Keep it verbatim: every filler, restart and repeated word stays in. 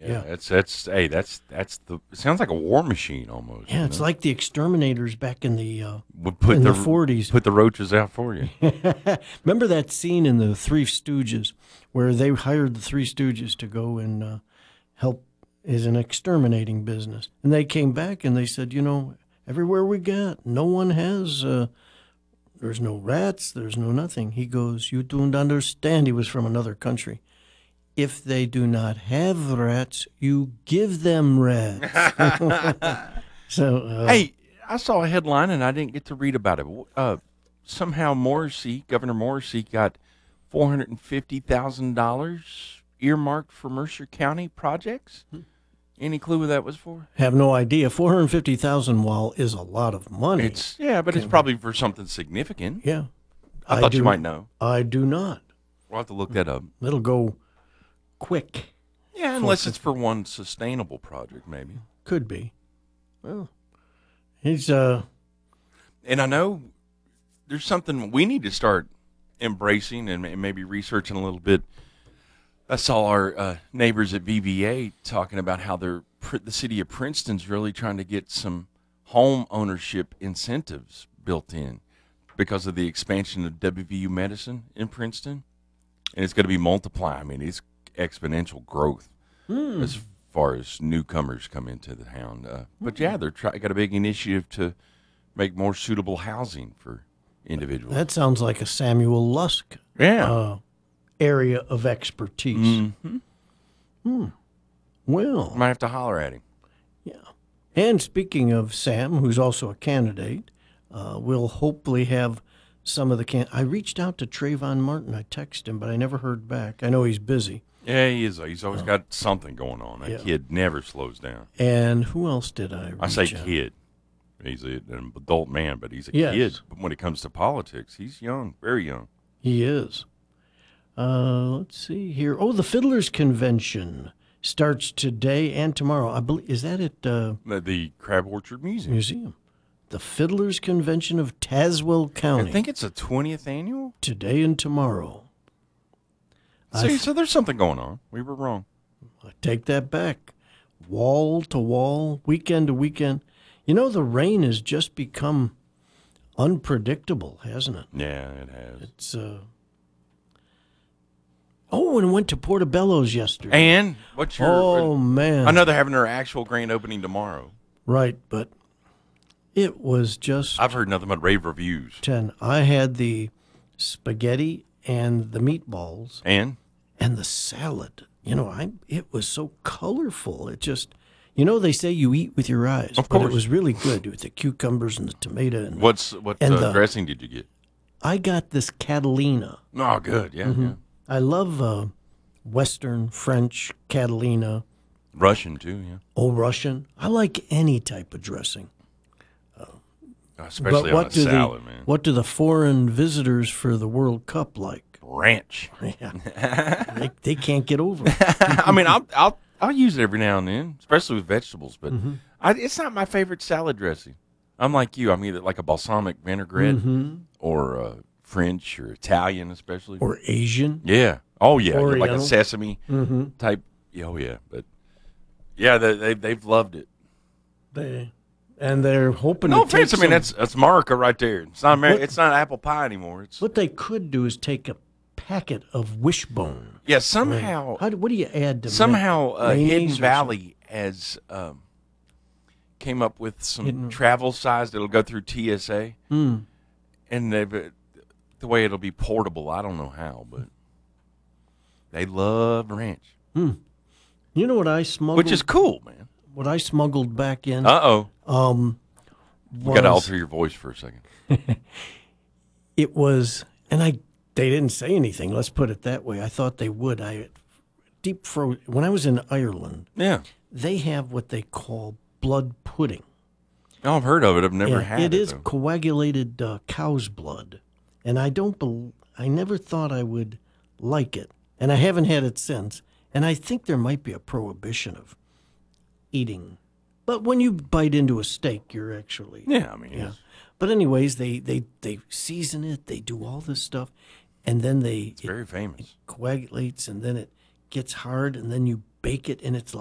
yeah. That's that's hey, that's that's the. It sounds like a war machine almost. Yeah, you it's know? like the exterminators back in the uh, Would put in the, the forties. Put the roaches out for you. Remember that scene in the Three Stooges where they hired the Three Stooges to go and uh, help is an exterminating business, and they came back and they said, you know, everywhere we got, no one has. Uh, there's no rats. There's no nothing. He goes, you don't understand. He was from another country. If they do not have rats, you give them rats. so, uh, Hey, I saw a headline and I didn't get to read about it. Uh, somehow Morrissey, Governor Morrissey, got four hundred and fifty thousand dollars earmarked for Mercer County projects. Hmm. Any clue what that was for? Have no idea. Four hundred fifty thousand, while is a lot of money. It's yeah, but it's probably for something significant. Yeah, I, I thought do, you might know. I do not. We'll have to look that up. It'll go quick. Yeah, unless it's for one sustainable project, maybe. Could be. Well, he's uh, and I know there's something we need to start embracing and maybe researching a little bit. I saw our uh, neighbors at V B A talking about how they're the city of Princeton's really trying to get some home ownership incentives built in because of the expansion of W V U medicine in Princeton, and it's going to be multiplying. I mean, it's exponential growth mm. as far as newcomers come into the town. Uh, but yeah, they're try- got a big initiative to make more suitable housing for individuals. That sounds like a Samuel Lusk yeah. uh, area of expertise. Mm-hmm. Hmm. Well, might have to holler at him. Yeah. And speaking of Sam, who's also a candidate, uh, we'll hopefully have some of the can. I reached out to Trayvon Martin. I texted him, but I never heard back. I know he's busy. Yeah, he is. He's always uh, got something going on. That yeah. kid never slows down. And who else did I reach I say out? kid. He's a, an adult man, but he's a yes. kid. But when it comes to politics, he's young, very young. He is. Uh, let's see here. Oh, the Fiddlers Convention starts today and tomorrow. I believe is that at uh, the, the Crab Orchard Museum. Museum. The Fiddlers Convention of Tazewell County. I think it's a twentieth annual. Today and tomorrow. See, so there's something going on. We were wrong. I take that back. Wall to wall, weekend to weekend. You know, the rain has just become unpredictable, hasn't it? Yeah, it has. It's uh. Oh, and went to Portobello's yesterday. And what's your? Oh man! I know they're having their actual grand opening tomorrow. Right, but it was just. I've heard nothing but rave reviews. Ten. I had the spaghetti and the meatballs. And. And the salad. You know, I it was so colorful. It just, you know, they say you eat with your eyes. Of but course. it was really good with the cucumbers and the tomato. And What's what and uh, the, dressing did you get? I got this Catalina. Oh, good. Yeah. Mm-hmm. yeah. I love uh, Western, French, Catalina. Russian, too, yeah. Oh, Russian. I like any type of dressing. Uh, Especially but what on a do salad, the, man. What do the foreign visitors for the World Cup like? Ranch. Yeah. they, they can't get over it. I mean, I'll, I'll, I'll use it every now and then, especially with vegetables, but mm-hmm. I, it's not my favorite salad dressing. I'm like you. I'm either like a balsamic vinaigrette mm-hmm. or uh, French or Italian, especially. Or Asian. Yeah. Oh, yeah. Oriental. Like a sesame mm-hmm. type. Oh, yeah. But, yeah, they, they, they've loved it. They And they're hoping No to take offense. I mean, some, that's that's America right there. It's not Ameri- What- It's not apple pie anymore. It's what they could do is take a packet of Wishbone. Yeah, somehow. How do, what do you add to Somehow, uh, mayonnaise Hidden or Valley has um, came up with some Hidden- travel size that'll go through T S A, Mm. and they've, uh, the way it'll be portable, I don't know how, but they love ranch, Mm. You know what I smuggled? which is cool, man. What I smuggled back in? Uh oh, um, you got to was- alter your voice for a second. It was, and I they didn't say anything. Let's put it that way. I thought they would. I deep froze when I was in Ireland. Yeah, They have what they call blood pudding. oh, I've heard of it. I've never And had it. it. It is though. coagulated uh, cow's blood, and I don't. Bel I never thought I would like it, and I haven't had it since. And I think there might be a prohibition of eating. But when you bite into a steak, you're actually Yeah, I mean, yeah. it's- But anyways, they they they season it. They do all this stuff, and then they it's very famous. coagulates, and then it gets hard, and then you bake it, and it's